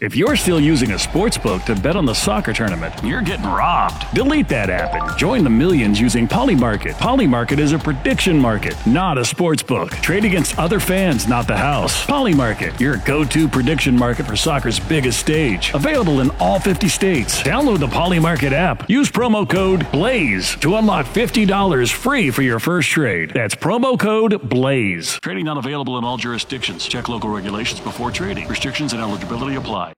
If you're still using a sports book to bet on the soccer tournament, you're getting robbed. Delete that app and join the millions using Polymarket. Polymarket is a prediction market, not a sports book. Trade against other fans, not the house. Polymarket, your go-to prediction market for soccer's biggest stage. Available in all 50 states. Download the Polymarket app. Use promo code BLAZE to unlock $50 free for your first trade. That's promo code BLAZE. Trading not available in all jurisdictions. Check local regulations before trading. Restrictions and eligibility apply.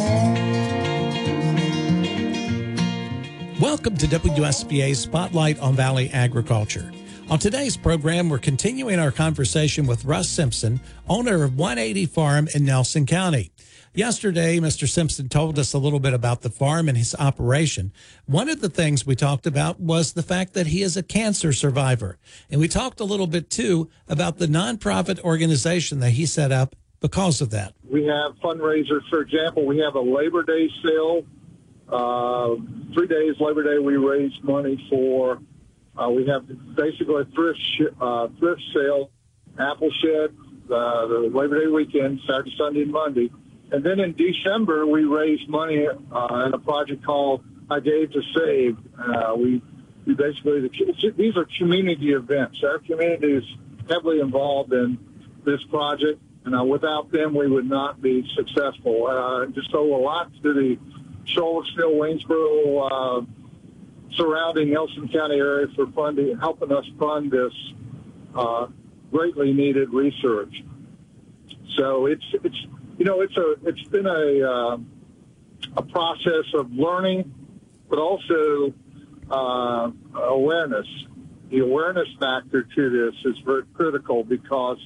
Welcome to WSBA's Spotlight on Valley Agriculture. On today's program, we're continuing our conversation with Russ Simpson, owner of 180 Farm in Nelson County. Yesterday, Mr. Simpson told us a little bit about the farm and his operation. One of the things we talked about was the fact that he is a cancer survivor. And we talked a little bit, too, about the nonprofit organization that he set up because of that. We have fundraisers. For example, we have a Labor Day sale. 3 days Labor Day, we raise money for. We have basically a thrift sale, Apple Shed, the Labor Day weekend, Saturday, Sunday, and Monday. And then in December, we raised money in a project called I Gave to Save. We basically, these are community events. Our community is heavily involved in this project. And without them, we would not be successful. Just owe a lot to the Charlottesville, Waynesboro, surrounding Nelson County area for funding, helping us fund this greatly needed research. So it's been a process of learning, but also awareness. The awareness factor to this is very critical because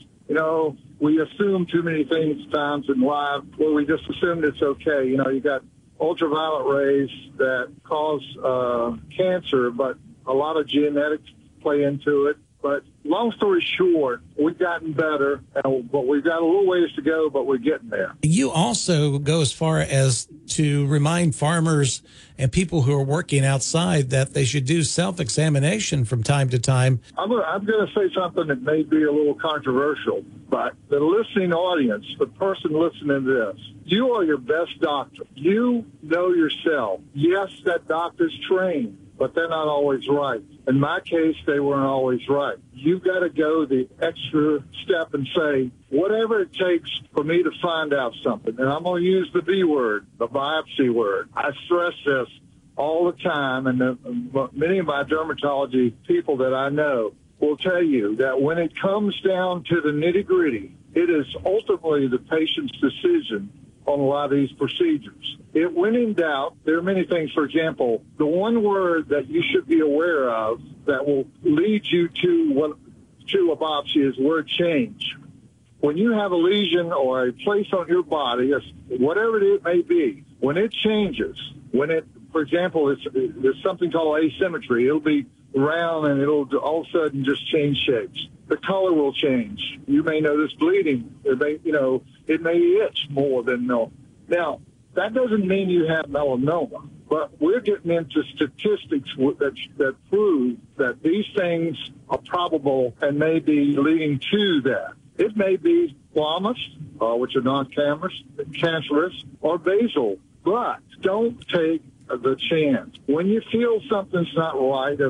we assume too many things times in life where we just assumed it's okay. You got ultraviolet rays that cause cancer, but a lot of genetics play into it. But long story short, we've gotten better, but we've got a little ways to go, but we're getting there. You also go as far as to remind farmers and people who are working outside that they should do self-examination from time to time. I'm going to say something that may be a little controversial, but the listening audience, the person listening to this, you are your best doctor. You know yourself. Yes, that doctor's trained, but they're not always right. In my case, they weren't always right. You've got to go the extra step and say, whatever it takes for me to find out something. And I'm going to use the B word, the biopsy word. I stress this all the time, and many of my dermatology people that I know will tell you that when it comes down to the nitty-gritty, it is ultimately the patient's decision on a lot of these procedures. When in doubt, there are many things. For example, the one word that you should be aware of that will lead you to a biopsy is word change. When you have a lesion or a place on your body, whatever it may be, when it changes, for example, there's something called asymmetry. It'll be round and it'll all of a sudden just change shapes. The color will change. You may notice bleeding. It may itch more than no. Now, that doesn't mean you have melanoma, but we're getting into statistics that prove that these things are probable and may be leading to that. It may be squamous, which are non-cancerous, or basal, but don't take the chance. When you feel something's not right,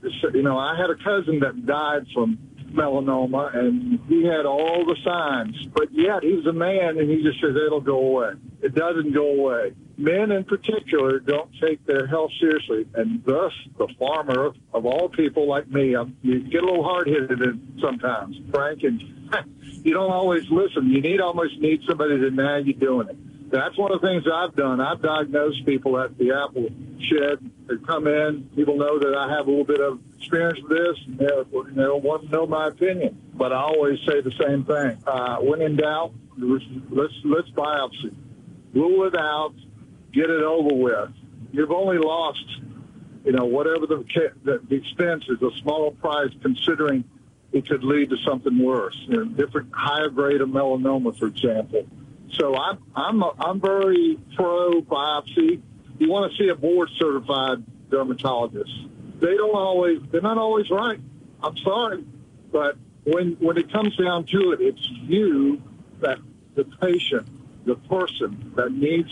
I had a cousin that died from melanoma, and he had all the signs, but yet he was a man, and he just said it'll go away. It doesn't go away. Men in particular don't take their health seriously, and thus the farmer of all people like me, you get a little hard-headed sometimes, Frank, and you don't always listen. You almost need somebody to nag you doing it. That's one of the things I've done. I've diagnosed people at the Apple Shed that come in. People know that I have a little bit of experience with this. They want to know my opinion. But I always say the same thing. When in doubt, let's biopsy. Rule it out. Get it over with. You've only lost, whatever the expense is, a small price considering it could lead to something worse. Different higher grade of melanoma, for example. So I'm very pro biopsy. You want to see a board certified dermatologist. They're not always right. I'm sorry, but when it comes down to it, it's you, that the patient, the person that needs